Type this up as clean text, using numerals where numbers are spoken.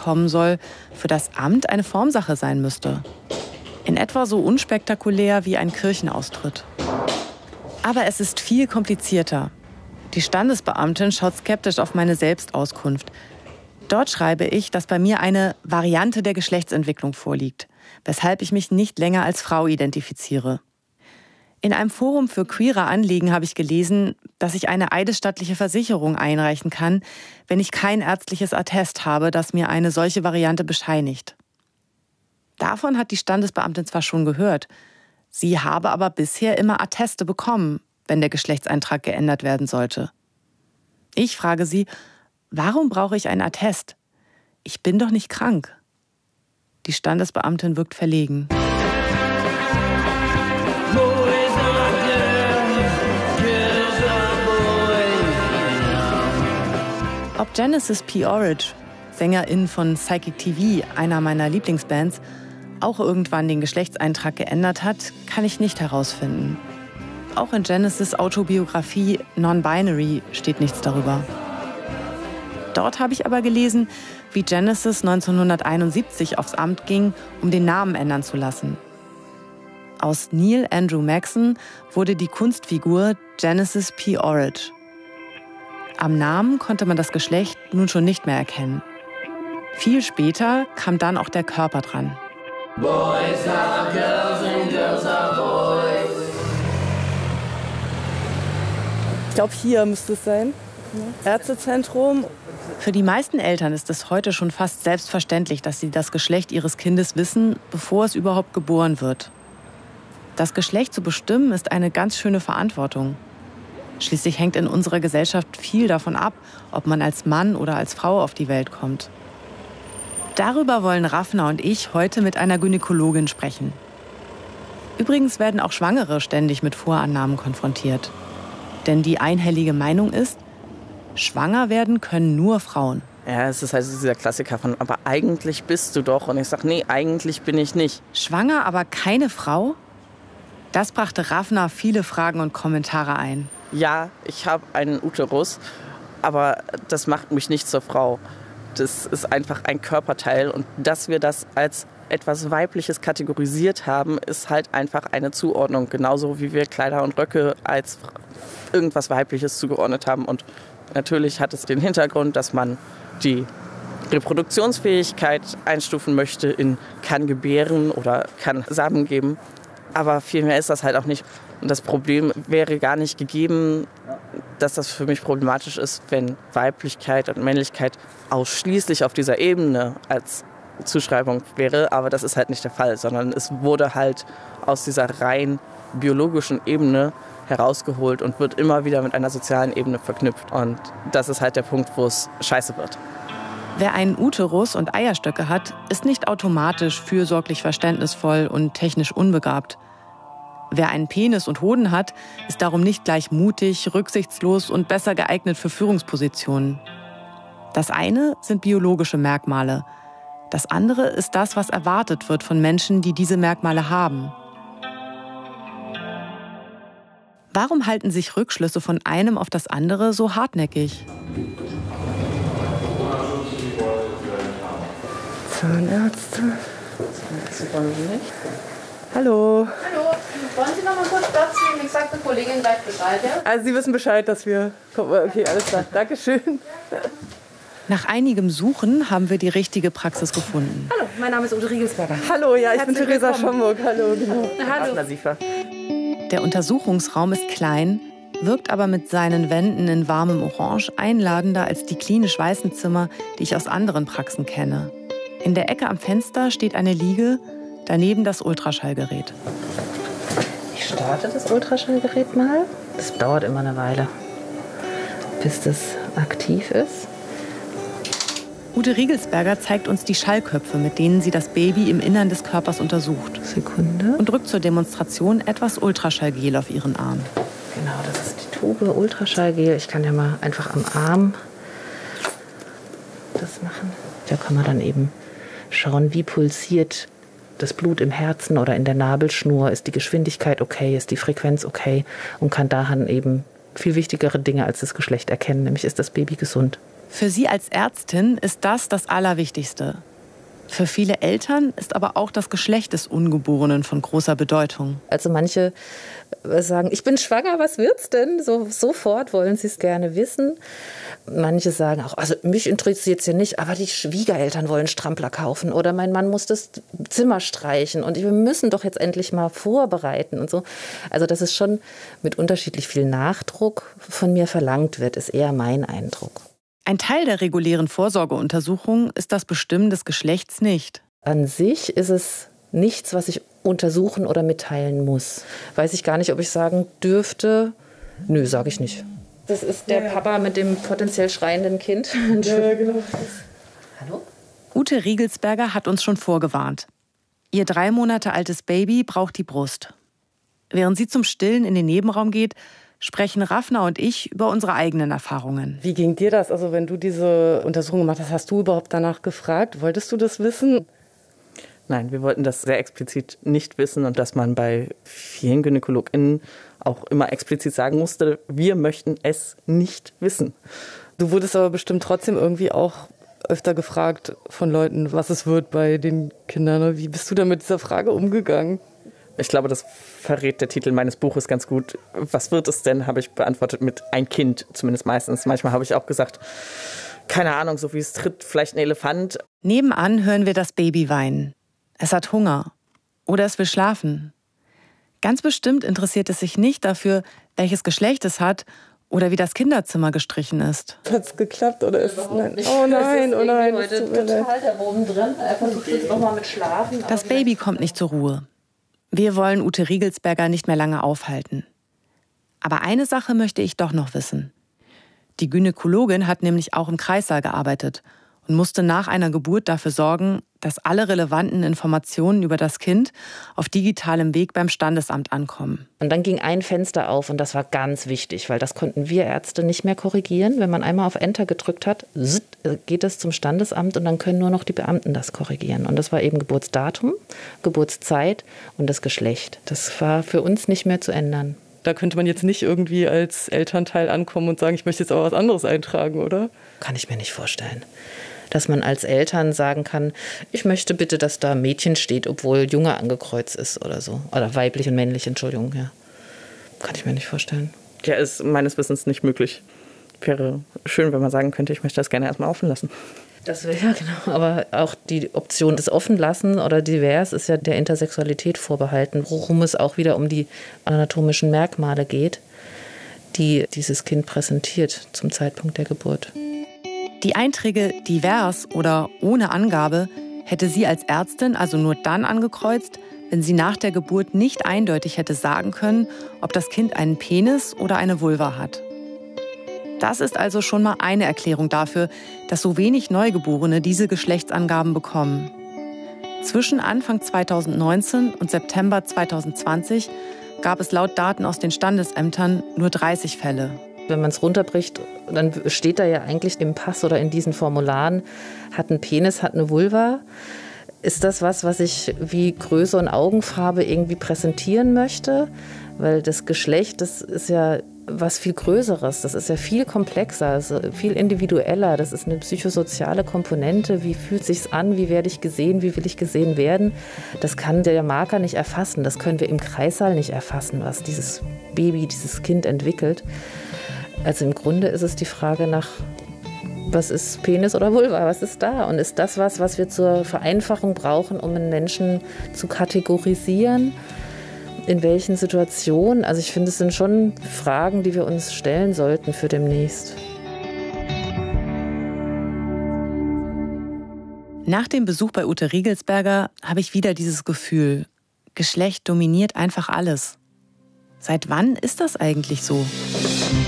bekommen soll, für das Amt eine Formsache sein müsste. In etwa so unspektakulär wie ein Kirchenaustritt. Aber es ist viel komplizierter. Die Standesbeamtin schaut skeptisch auf meine Selbstauskunft. Dort schreibe ich, dass bei mir eine Variante der Geschlechtsentwicklung vorliegt, weshalb ich mich nicht länger als Frau identifiziere. In einem Forum für queere Anliegen habe ich gelesen, dass ich eine eidesstattliche Versicherung einreichen kann, wenn ich kein ärztliches Attest habe, das mir eine solche Variante bescheinigt. Davon hat die Standesbeamtin zwar schon gehört, sie habe aber bisher immer Atteste bekommen, wenn der Geschlechtseintrag geändert werden sollte. Ich frage sie, warum brauche ich ein Attest? Ich bin doch nicht krank. Die Standesbeamtin wirkt verlegen. Ob Genesis P. Orridge, Sängerin von Psychic TV, einer meiner Lieblingsbands, auch irgendwann den Geschlechtseintrag geändert hat, kann ich nicht herausfinden. Auch in Genesis' Autobiografie Non-Binary steht nichts darüber. Dort habe ich aber gelesen, wie Genesis 1971 aufs Amt ging, um den Namen ändern zu lassen. Aus Neil Andrew Maxon wurde die Kunstfigur Genesis P. Orridge. Am Namen konnte man das Geschlecht nun schon nicht mehr erkennen. Viel später kam dann auch der Körper dran. Boys are girls and girls are boys. Ich glaube, hier müsste es sein. Ärztezentrum. Für die meisten Eltern ist es heute schon fast selbstverständlich, dass sie das Geschlecht ihres Kindes wissen, bevor es überhaupt geboren wird. Das Geschlecht zu bestimmen ist eine ganz schöne Verantwortung. Schließlich hängt in unserer Gesellschaft viel davon ab, ob man als Mann oder als Frau auf die Welt kommt. Darüber wollen Rafna und ich heute mit einer Gynäkologin sprechen. Übrigens werden auch Schwangere ständig mit Vorannahmen konfrontiert. Denn die einhellige Meinung ist, schwanger werden können nur Frauen. Ja, es ist halt dieser Klassiker von, aber eigentlich bist du doch. Und ich sage, nee, eigentlich bin ich nicht. Schwanger, aber keine Frau? Das brachte Rafna viele Fragen und Kommentare ein. Ja, ich habe einen Uterus, aber das macht mich nicht zur Frau. Das ist einfach ein Körperteil. Und dass wir das als etwas Weibliches kategorisiert haben, ist halt einfach eine Zuordnung. Genauso wie wir Kleider und Röcke als irgendwas Weibliches zugeordnet haben. Und natürlich hat es den Hintergrund, dass man die Reproduktionsfähigkeit einstufen möchte in kann gebären oder kann Samen geben. Aber viel mehr ist das halt auch nicht. Und das Problem wäre gar nicht gegeben, dass das für mich problematisch ist, wenn Weiblichkeit und Männlichkeit ausschließlich auf dieser Ebene als Zuschreibung wäre. Aber das ist halt nicht der Fall, sondern es wurde halt aus dieser rein biologischen Ebene herausgeholt und wird immer wieder mit einer sozialen Ebene verknüpft. Und das ist halt der Punkt, wo es scheiße wird. Wer einen Uterus und Eierstöcke hat, ist nicht automatisch fürsorglich verständnisvoll und technisch unbegabt. Wer einen Penis und Hoden hat, ist darum nicht gleich mutig, rücksichtslos und besser geeignet für Führungspositionen. Das eine sind biologische Merkmale. Das andere ist das, was erwartet wird von Menschen, die diese Merkmale haben. Warum halten sich Rückschlüsse von einem auf das andere so hartnäckig? Zahnärzte. Hallo. Hallo, wollen Sie noch mal kurz Platz nehmen? Ich sage der Kollegin gleich Bescheid, ja? Also Sie wissen Bescheid, dass wir... Okay, alles klar. Dankeschön. Nach einigem Suchen haben wir die richtige Praxis gefunden. Hallo, mein Name ist Ute Riegelsberger. Hallo, ja, ich bin Theresa Schomburg. Hallo, genau. Hallo. Der Untersuchungsraum ist klein, wirkt aber mit seinen Wänden in warmem Orange einladender als die klinisch weißen Zimmer, die ich aus anderen Praxen kenne. In der Ecke am Fenster steht eine Liege, daneben das Ultraschallgerät. Ich starte das Ultraschallgerät mal. Das dauert immer eine Weile, bis das aktiv ist. Ute Riegelsberger zeigt uns die Schallköpfe, mit denen sie das Baby im Innern des Körpers untersucht. Sekunde. Und drückt zur Demonstration etwas Ultraschallgel auf ihren Arm. Genau, das ist die Tube Ultraschallgel. Ich kann ja mal einfach am Arm das machen. Da kann man dann eben schauen, wie pulsiert das Blut im Herzen oder in der Nabelschnur. Ist die Geschwindigkeit okay, ist die Frequenz okay? Und kann daran eben viel wichtigere Dinge als das Geschlecht erkennen, nämlich ist das Baby gesund. Für sie als Ärztin ist das Allerwichtigste. Für viele Eltern ist aber auch das Geschlecht des Ungeborenen von großer Bedeutung. Also manche sagen, ich bin schwanger, was wird's denn? Sofort wollen sie es gerne wissen. Manche sagen auch, also mich interessiert es ja nicht, aber die Schwiegereltern wollen Strampler kaufen oder mein Mann muss das Zimmer streichen und wir müssen doch jetzt endlich mal vorbereiten und so. Also dass es schon mit unterschiedlich viel Nachdruck von mir verlangt wird, ist eher mein Eindruck. Ein Teil der regulären Vorsorgeuntersuchung ist das Bestimmen des Geschlechts nicht. An sich ist es nichts, was ich untersuchen oder mitteilen muss. Weiß ich gar nicht, ob ich sagen dürfte. Nö, sage ich nicht. Das ist der Papa mit dem potenziell schreienden Kind. Ja, genau. Hallo? Ute Riegelsberger hat uns schon vorgewarnt. Ihr 3 Monate altes Baby braucht die Brust. Während sie zum Stillen in den Nebenraum geht, sprechen Rafna und ich über unsere eigenen Erfahrungen. Wie ging dir das? Also wenn du diese Untersuchung gemacht hast, hast du überhaupt danach gefragt? Wolltest du das wissen? Nein, wir wollten das sehr explizit nicht wissen und dass man bei vielen GynäkologInnen auch immer explizit sagen musste, wir möchten es nicht wissen. Du wurdest aber bestimmt trotzdem irgendwie auch öfter gefragt von Leuten, was es wird bei den Kindern. Wie bist du da mit dieser Frage umgegangen? Ich glaube, das verrät der Titel meines Buches ganz gut. Was wird es denn, habe ich beantwortet mit ein Kind, zumindest meistens. Manchmal habe ich auch gesagt, keine Ahnung, so wie es tritt, vielleicht ein Elefant. Nebenan hören wir das Baby weinen. Es hat Hunger oder es will schlafen. Ganz bestimmt interessiert es sich nicht dafür, welches Geschlecht es hat oder wie das Kinderzimmer gestrichen ist. Hat es geklappt oder ist es nein? Oh nein, oh nein. Heute total da oben drin. Er versucht jetzt nochmal mit Schlafen. Das Baby kommt nicht zur Ruhe. Wir wollen Ute Riegelsberger nicht mehr lange aufhalten. Aber eine Sache möchte ich doch noch wissen. Die Gynäkologin hat nämlich auch im Kreissaal gearbeitet und musste nach einer Geburt dafür sorgen, dass alle relevanten Informationen über das Kind auf digitalem Weg beim Standesamt ankommen. Und dann ging ein Fenster auf und das war ganz wichtig, weil das konnten wir Ärzte nicht mehr korrigieren. Wenn man einmal auf Enter gedrückt hat, geht es zum Standesamt und dann können nur noch die Beamten das korrigieren. Und das war eben Geburtsdatum, Geburtszeit und das Geschlecht. Das war für uns nicht mehr zu ändern. Da könnte man jetzt nicht irgendwie als Elternteil ankommen und sagen, ich möchte jetzt aber was anderes eintragen, oder? Kann ich mir nicht vorstellen. Dass man als Eltern sagen kann, ich möchte bitte, dass da Mädchen steht, obwohl Junge angekreuzt ist oder so. Oder weiblich und männlich, Entschuldigung, ja. Kann ich mir nicht vorstellen. Ja, ist meines Wissens nicht möglich. Wäre schön, wenn man sagen könnte, ich möchte das gerne erstmal offen lassen. Das wäre ja genau, aber auch die Option des Offenlassen oder divers ist ja der Intersexualität vorbehalten, worum es auch wieder um die anatomischen Merkmale geht, die dieses Kind präsentiert zum Zeitpunkt der Geburt. Die Einträge divers oder ohne Angabe hätte sie als Ärztin also nur dann angekreuzt, wenn sie nach der Geburt nicht eindeutig hätte sagen können, ob das Kind einen Penis oder eine Vulva hat. Das ist also schon mal eine Erklärung dafür, dass so wenig Neugeborene diese Geschlechtsangaben bekommen. Zwischen Anfang 2019 und September 2020 gab es laut Daten aus den Standesämtern nur 30 Fälle. Wenn man es runterbricht, dann steht da ja eigentlich im Pass oder in diesen Formularen, hat einen Penis, hat eine Vulva. Ist das was ich wie Größe und Augenfarbe irgendwie präsentieren möchte? Weil das Geschlecht, das ist ja was viel Größeres, das ist ja viel komplexer, also viel individueller, das ist eine psychosoziale Komponente, wie fühlt sich's an, wie werde ich gesehen, wie will ich gesehen werden, das kann der Marker nicht erfassen, das können wir im Kreissaal nicht erfassen, was dieses Baby, dieses Kind entwickelt. Also im Grunde ist es die Frage nach, was ist Penis oder Vulva, was ist da und ist das was wir zur Vereinfachung brauchen, um einen Menschen zu kategorisieren? In welchen Situationen? Also ich finde, es sind schon Fragen, die wir uns stellen sollten für demnächst. Nach dem Besuch bei Ute Riegelsberger habe ich wieder dieses Gefühl, Geschlecht dominiert einfach alles. Seit wann ist das eigentlich so?